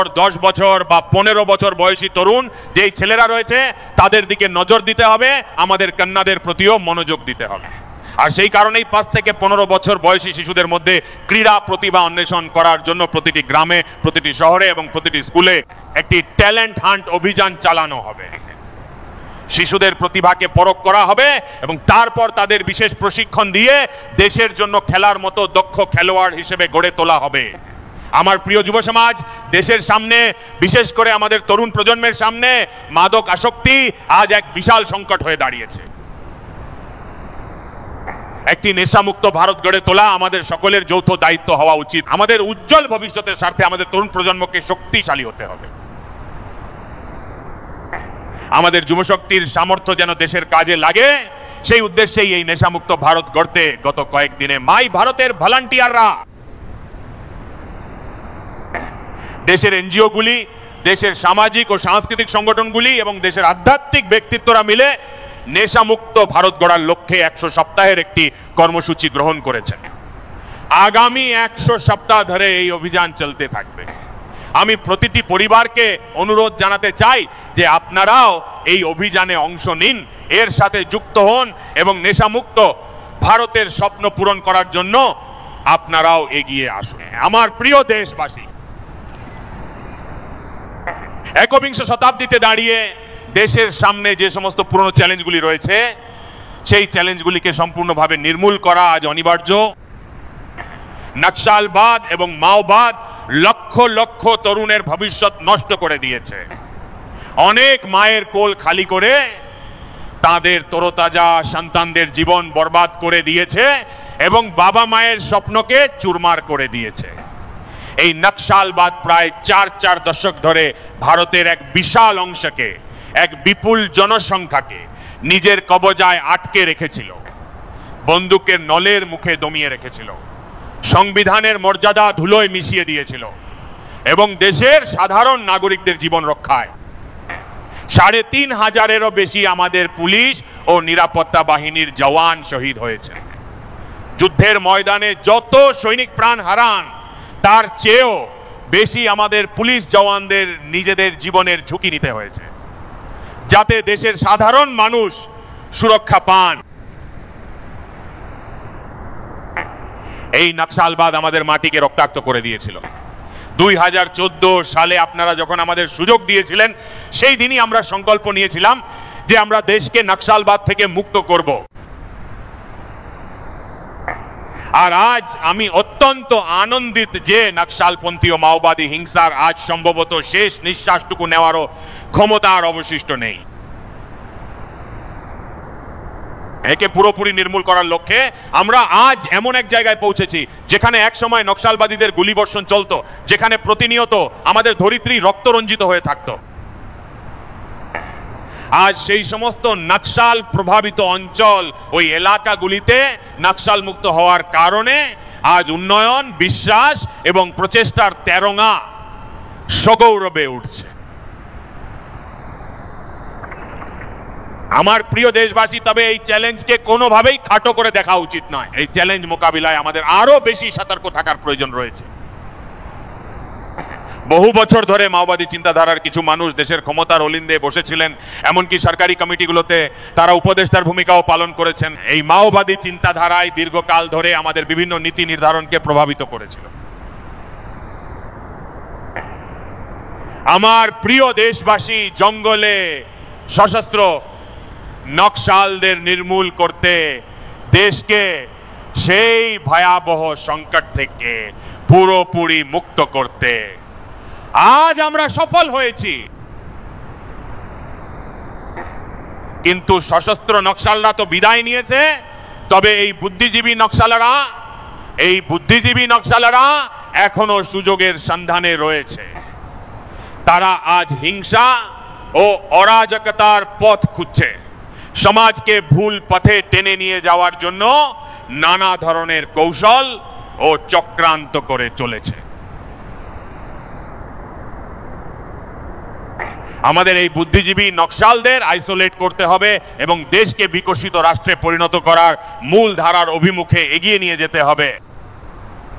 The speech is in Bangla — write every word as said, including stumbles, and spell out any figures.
দশ বছর বা পনেরো বছর বয়সী তরুণ যেই ছেলেরা রয়েছে তাদের দিকে নজর দিতে হবে, আমাদের কন্যাদের প্রতিও মনোযোগ দিতে হবে। আর সেই কারণেই পাঁচ থেকে পনেরো বছর বয়সী শিশুদের মধ্যে ক্রীড়া প্রতিভা অন্বেষণ করার জন্য প্রতিটি গ্রামে, প্রতিটি শহরে এবং প্রতিটি স্কুলে একটি ট্যালেন্ট হান্ট অভিযান চালানো হবে। শিশুদের প্রতিভাকে পরখ করা হবে এবং তারপর তাদের বিশেষ প্রশিক্ষণ দিয়ে দেশের জন্য খেলার মতো দক্ষ খেলোয়াড় হিসেবে গড়ে তোলা হবে। আমার প্রিয় যুব সমাজ, দেশের সামনে, বিশেষ করে আমাদের তরুণ প্রজন্মের সামনে মাদক আসক্তি আজ এক বিশাল সংকট হয়ে দাঁড়িয়েছে। একটি নেশামুক্ত ভারত গড়ে তোলা আমাদের সকলের যৌথ দায়িত্ব হওয়া উচিত। আমাদের উজ্জ্বল ভবিষ্যতের স্বার্থে আমাদের তরুণ প্রজন্মকে শক্তিশালী হতে হবে। আমাদের যুবশক্তির সামর্থ্য যেন দেশের কাজে লাগে, সেই উদ্দেশ্যেই এই নেশামুক্ত ভারত গড়তে গত কয়েকদিনে মাই ভারতের ভলান্টিয়াররা দেশের এনজিও গুলি, দেশের সামাজিক ও সাংস্কৃতিক সংগঠনগুলি এবং দেশের আধ্যাত্মিক ব্যক্তিত্বরা মিলে নেশামুক্ত ভারত গড়ার লক্ষ্যে একশো সপ্তাহের একটি কর্মসূচি গ্রহণ করেছেন। আগামী একশো সপ্তাহ ধরে এই অভিযান চলতে থাকবে। আমি প্রতিটি পরিবারকে অনুরোধ জানাতে চাই যে আপনারাও এই অভিযানে অংশ নিন, এর সাথে যুক্ত হন এবং নেশামুক্ত ভারতের স্বপ্ন পূরণ করার জন্য আপনারাও এগিয়ে আসুন। আমার প্রিয় দেশবাসী, একবিংশ শতাব্দীতে দাঁড়িয়ে দেশের সামনে যে সমস্ত পুরনো চ্যালেঞ্জগুলি রয়েছে, সেই চ্যালেঞ্জগুলিকে সম্পূর্ণভাবে নির্মূল করা আজ অনিবার্য। নকশালবাদ এবং মাওবাদ লক্ষ লক্ষ তরুণের ভবিষ্যৎ নষ্ট করে দিয়েছে। অনেক মায়ের কোল খালি করে তাদের তরতাজা সন্তানদের জীবন বরবাদ করে দিয়েছে এবং বাবা মায়ের স্বপ্নকে চুরমার করে দিয়েছে। এই নকশালবাদ প্রায় চার চার দশক ধরে ভারতের এক বিশাল অংশকে, এক বিপুল জনসংখ্যাকে নিজের কবজায় আটকে রেখেছিল, বন্দুকের নলের মুখে দমিয়ে রেখেছিল, সংবিধানের মর্যাদা ধুলোয় মিশিয়ে দিয়েছিল এবং দেশের সাধারণ নাগরিকদের জীবন রক্ষায় সাড়ে তিন হাজারেরও বেশি আমাদের পুলিশ ও নিরাপত্তা বাহিনীর জওয়ান শহীদ হয়েছে। যুদ্ধের ময়দানে যত সৈনিক প্রাণ হারান তার চেয়েও বেশি আমাদের পুলিশ জওয়ানদের নিজেদের জীবনের ঝুঁকি নিতে হয়েছে যাতে দেশের সাধারণ মানুষ সুরক্ষা পান। এই নকশালবাদ আমাদের মাটিকে রক্তাক্ত করে দিয়েছিল। দুই হাজার চোদ্দ সালে আপনারা যখন আমাদের সুযোগ দিয়েছিলেন, সেই দিনই আমরা সংকল্প নিয়েছিলাম যে আমরা দেশকে নকশালবাদ থেকে মুক্ত করব। আর আজ আমি অত্যন্ত আনন্দিত যে নকশালপন্থী ও মাওবাদী হিংসার আজ সম্ভবত শেষ নিঃশ্বাসটুকু নেওয়ারও ক্ষমতা আর অবশিষ্ট নেই। একে পুরোপুরি নির্মূল করার লক্ষ্যে আমরা আজ এমন এক জায়গায় পৌঁছেছি যেখানে এক সময় নকশালবাদীদের গুলিবর্ষণ চলতো, যেখানে প্রতিনিয়ত আমাদের ধরিত্রী রক্তরঞ্জিত হয়ে থাকতো। আজ সেই সমস্ত নকশাল প্রভাবিত অঞ্চল, ওই এলাকাগুলিতে নকশাল মুক্ত হওয়ার কারণে আজ উন্নয়ন, বিশ্বাস এবং প্রচেষ্টার তেরঙা সগৌরবে উঠছে। আমার প্রিয় দেশবাসী, তবে এই চ্যালেঞ্জকে কোনোভাবেই খাটো করে দেখা উচিত নয়। এই চ্যালেঞ্জ মোকাবিলায় আমাদের আরো বেশি সতর্ক থাকার প্রয়োজন রয়েছে। বহু বছর ধরে মাওবাদী চিন্তাধারার কিছু মানুষ দেশের ক্ষমতার অলিন্দে বসেছিলেন, এমনকি সরকারি কমিটিগুলোতে তারা উপদেষ্টার ভূমিকাও পালন করেছেন। এই মাওবাদী চিন্তাধারায় দীর্ঘকাল ধরে আমাদের বিভিন্ন নীতি নির্ধারণকে প্রভাবিত করেছিল। আমার প্রিয় দেশবাসী, জঙ্গলে সশস্ত্র নকশালদের নির্মূল করতে, দেশকে সেই ভয়াবহ সংকট থেকে পুরোপুরি মুক্ত করতে আজ আমরা সফল হয়েছি। কিন্তু সশস্ত্র নকশালরা তো বিদায় নিয়েছে, তবে এই বুদ্ধিজীবী নকশালরা এই বুদ্ধিজীবী নকশালরা এখনো সুযোগের সন্ধানে রয়েছে। তারা আজ হিংসা ও অরাজকতার পথ খুঁজছে, সমাজকে ভুল পথে টেনে নিয়ে যাওয়ার জন্য নানা ধরনের কৌশল ও চক্রান্ত করে চলেছে। আমাদের এই বুদ্ধিজীবী নকশালদের আইসোলেট করতে হবে এবং দেশকে বিকশিত রাষ্ট্রে পরিণত করার মূল ধারার অভিমুখে এগিয়ে নিয়ে যেতে হবে।